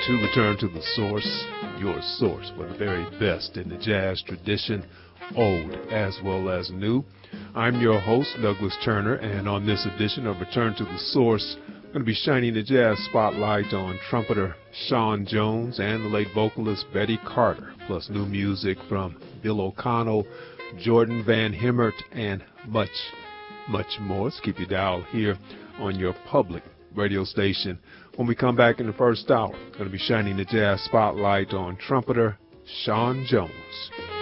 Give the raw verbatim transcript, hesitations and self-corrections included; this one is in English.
to Return to the Source, your source for the very best in the jazz tradition, old as well as new. I'm your host, Douglas Turner, and on this edition of Return to the Source, I'm going to be shining the jazz spotlight on trumpeter Sean Jones and the late vocalist Betty Carter, plus new music from Bill O'Connell, Jordan Van Hemert, and much, much more. So keep your dial here on your public radio station. When we come back in the first hour, I'm going to be shining the jazz spotlight on trumpeter Sean Jones.